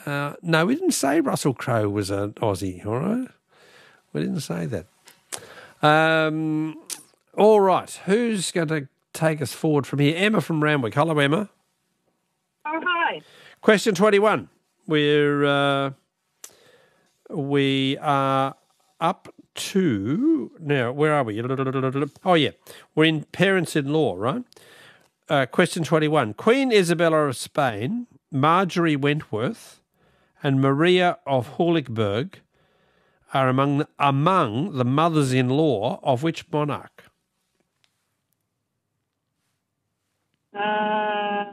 No, we didn't say Russell Crowe was an Aussie, all right? We didn't say that. All right, who's going to take us forward from here? Emma from Randwick. Hello, Emma. Oh, hi. Question 21. We are up to... Now, where are we? Oh, yeah. We're in parents-in-law, right? Question 21. Queen Isabella of Spain, Marjorie Wentworth and Maria of Horlickburg are among the mothers-in-law of which monarch? I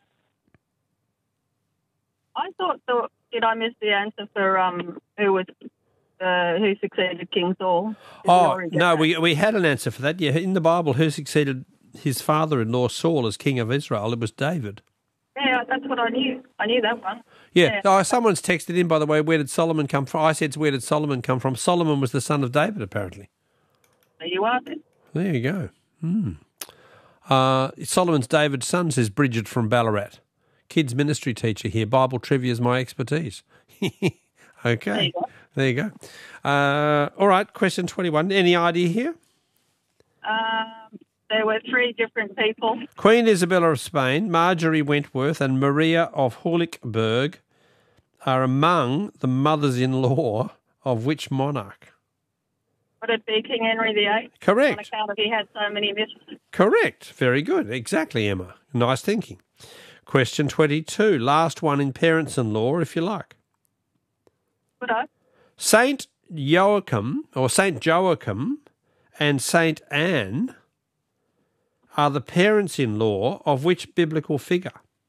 thought, did I miss the answer for who succeeded King Saul? No, we had an answer for that. Yeah, in the Bible, who succeeded his father-in-law Saul as king of Israel? It was David. Yeah, that's what I knew. I knew that one. Yeah. Oh, someone's texted in, by the way, where did Solomon come from? I said, where did Solomon come from? Solomon was the son of David, apparently. There you are then. There you go. Solomon's David's son, says Bridget from Ballarat. Kids ministry teacher here. Bible trivia is my expertise. Okay. There you go. All right, question 21. Any idea here? There were three different people. Queen Isabella of Spain, Marjorie Wentworth and Maria of Horlickburg are among the mothers-in-law of which monarch? Would it be King Henry VIII? Correct. On account of he had so many misses. Correct. Very good. Exactly, Emma. Nice thinking. Question 22. Last one in parents-in-law, if you like. Would I? Saint Joachim and Saint Anne are the parents-in-law of which biblical figure?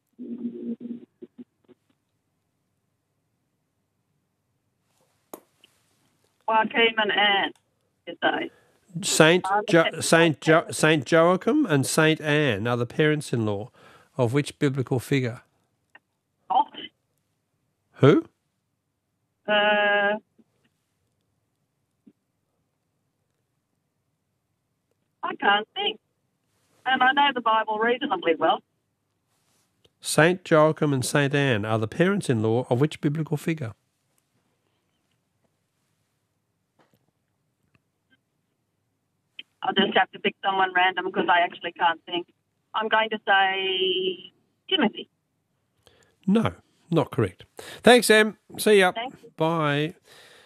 Joachim and Anne, you say. Saint Joachim and Saint Anne are the parents-in-law of which biblical figure? Oh. Who? I can't think. And I know the Bible reasonably well. Saint Joachim and Saint Anne are the parents-in-law of which biblical figure? I'll just have to pick someone random because I actually can't think. I'm going to say Timothy. No, not correct. Thanks, Em. See ya. Thank you. Bye.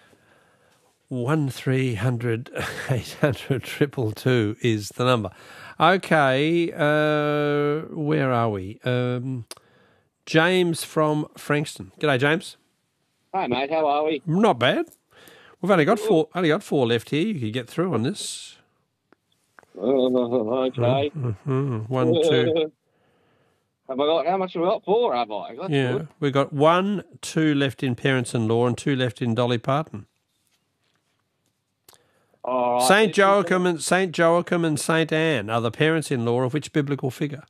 1300 800 222 is the number. Okay, where are we? James from Frankston. G'day, James. Hi, mate. How are we? Not bad. We've only got four left here. You could get through on this. Okay. 1, 2. Have I got? How much have I got? 4, have I? That's good. We've got 1, 2 left in parents-in-law and 2 left in Dolly Parton. All right. Saint Joachim and Saint Anne are the parents-in-law of which biblical figure?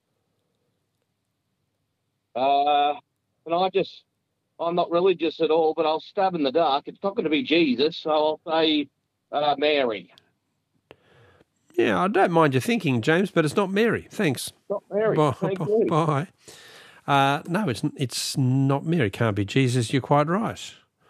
I'm not religious at all, but I'll stab in the dark. It's not going to be Jesus, so I'll say Mary. Yeah, I don't mind your thinking, James, but it's not Mary. Thanks. Not Mary. Thank you. Bye. No, it's not Mary. Can't be Jesus. You're quite right.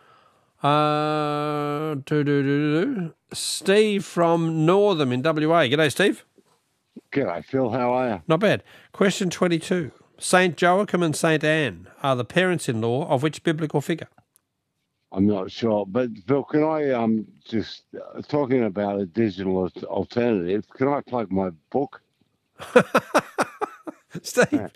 Steve from Northam in WA. G'day, Steve. G'day, Phil. How are you? Not bad. Question 22. Saint Joachim and Saint Anne are the parents-in-law of which biblical figure? I'm not sure, but Phil, can I just talking about a digital alternative? Can I plug my book? Steve.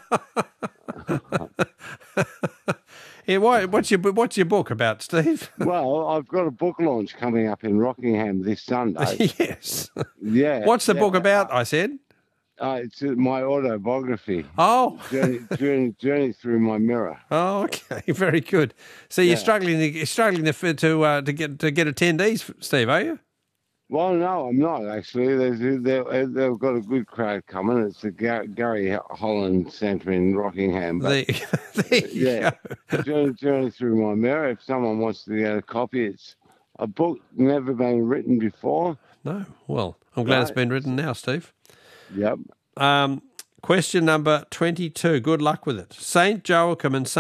Yeah, what's your book about, Steve? Well, I've got a book launch coming up in Rockingham this Sunday. Yes. Yeah. What's the book about? I said. It's my autobiography. Oh. Journey through my mirror. Oh, okay, very good. So you're struggling to get attendees, Steve, are you? Well, no, I'm not actually. They've got a good crowd coming. It's the Gary Holland Centre in Rockingham. There you go. Journey through my mirror. If someone wants to get a copy, it's a book never been written before. No, well, I'm glad it's been written now, Steve. Yep. Question number 22. Good luck with it. Saint Joachim and